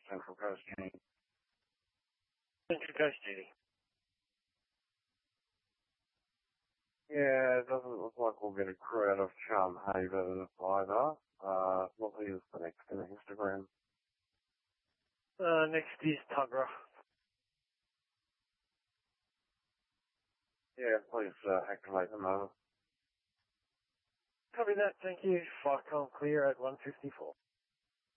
Central Coast Uni. Central Coast Uni. Yeah, it doesn't look like we'll get a crew out of Charm Haven either. What is the next in Instagram? Next is Tuggerah. Yeah, please activate them over. Copy that, thank you. Flight clear at 1:54.